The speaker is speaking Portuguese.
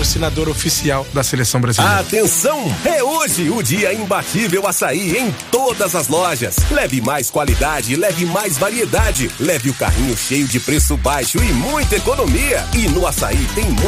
patrocinador oficial da Seleção Brasileira. Atenção! É hoje o dia imbatível Açaí em todas as lojas. Leve mais qualidade, leve mais variedade, leve o carrinho cheio de preço baixo e muita economia. E no Açaí tem